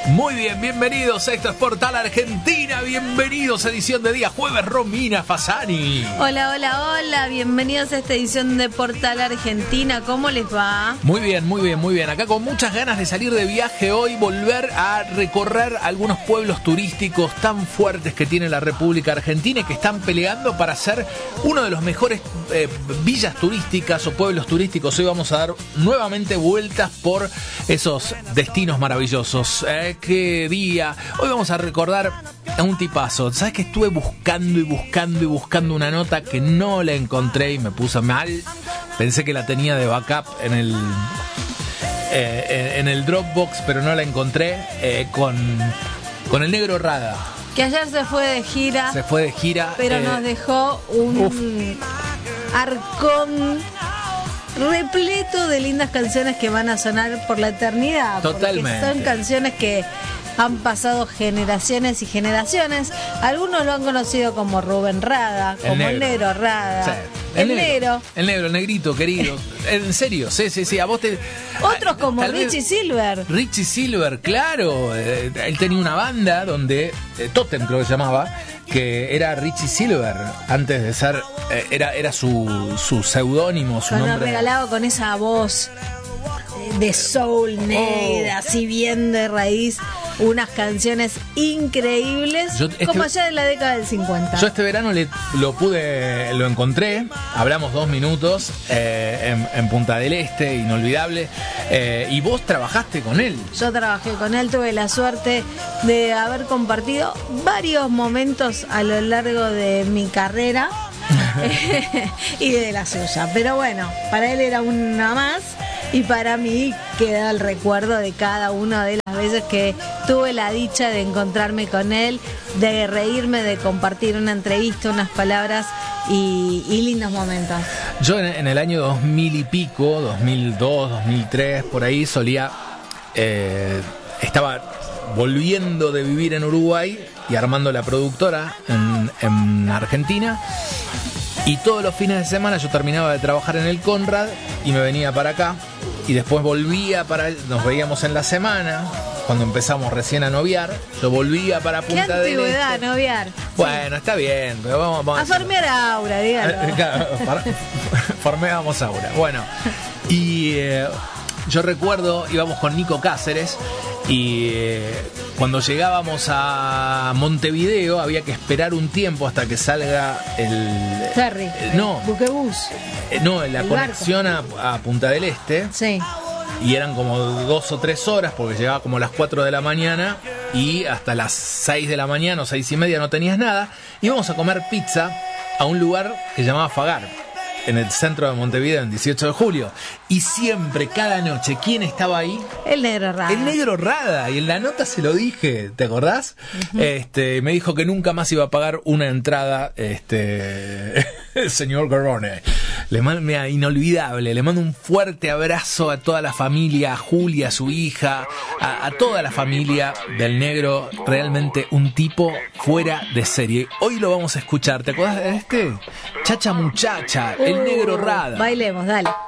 Muy bien, bienvenidos. Esto es Portal Argentina. Bienvenidos a edición de día jueves. Romina Fasani. Hola, hola, hola. Bienvenidos a esta edición de Portal Argentina. ¿Cómo les va? Muy bien, muy bien, muy bien. Acá con muchas ganas de salir de viaje hoy, volver a recorrer algunos pueblos turísticos tan fuertes que tiene la República Argentina y que están peleando para ser uno de los mejores villas turísticas o pueblos turísticos. Hoy vamos a dar nuevamente vueltas por esos destinos maravillosos. Qué día. Hoy vamos a recordar a un tipazo. ¿Sabes que estuve buscando una nota que no la encontré y me puse mal? Pensé que la tenía de backup en el Dropbox, pero no la encontré. Con el Negro Rada. Que ayer se fue de gira. Pero nos dejó un arcón repleto de lindas canciones que van a sonar por la eternidad. Totalmente. Porque son canciones que han pasado generaciones y generaciones. Algunos lo han conocido como Rubén Rada, como el Negro Rada. Sí. El negro, el negrito querido. En serio, sí. A vos te. Otros como Richie Silver. Richie Silver, claro. Él tenía una banda donde Totem, creo que se llamaba, que era Richie Silver. Antes de ser. Era su seudónimo, su nombre. Nos regalaba con esa voz de soul negra, así bien de raíz, unas canciones increíbles, como allá de la década del 50. Yo este verano lo encontré, hablamos 2 minutos en Punta del Este, inolvidable, y vos trabajaste con él. Yo trabajé con él, tuve la suerte de haber compartido varios momentos a lo largo de mi carrera y de la suya, pero bueno, para él era una más. Y para mí queda el recuerdo de cada una de las veces que tuve la dicha de encontrarme con él, de reírme, de compartir una entrevista, unas palabras y lindos momentos. Yo en el año 2000 y pico, 2002, 2003, por ahí estaba volviendo de vivir en Uruguay y armando la productora en Argentina. Y todos los fines de semana yo terminaba de trabajar en el Conrad y me venía para acá. Y después nos veíamos en la semana, cuando empezamos recién a noviar. Yo volvía para Punta del Este. ¿Qué antigüedad noviar? Bueno, sí. Está bien, pero vamos a formear a Aura, dígalo. Claro, formeamos a Aura. Bueno, y yo recuerdo, íbamos con Nico Cáceres y cuando llegábamos a Montevideo había que esperar un tiempo hasta que salga el ferry, buquebús. La conexión a Punta del Este. Sí. Y eran como 2 o 3 horas porque llegaba como a las 4 de la mañana y hasta las 6 de la mañana o 6 y media no tenías nada. Íbamos a comer pizza a un lugar que se llamaba Fagar, en el centro de Montevideo, en 18 de julio. Y siempre, cada noche, ¿quién estaba ahí? El Negro Rada. El Negro Rada. Y en la nota se lo dije, ¿te acordás? Uh-huh. Me dijo que nunca más iba a pagar una entrada, el señor Garrone. Inolvidable. Le mando un fuerte abrazo a toda la familia, a Julia, a su hija, a toda la familia del Negro. Realmente un tipo fuera de serie. Hoy lo vamos a escuchar. ¿Te acordás de este? Chacha Muchacha, el Negro Rada. Bailemos, dale.